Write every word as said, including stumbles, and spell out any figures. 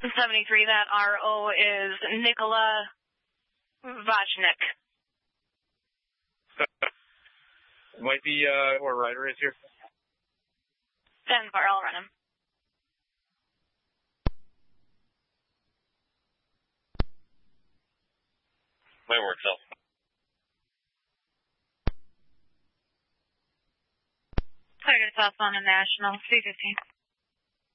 seventy-three, that R O is Nikola Vachnik. Might be uh, where Ryder is here. ten four, I'll run him. Might work, so. Clear to South London National, C fifteen.